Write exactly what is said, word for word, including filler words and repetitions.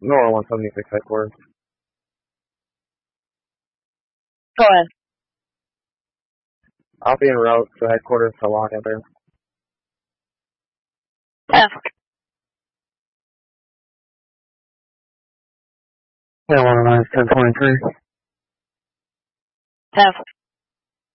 Nora one seventy-six headquarters. Go ahead. I'll be en route to headquarters to lock it there. F. Yeah, one oh nine, ten twenty-three. F.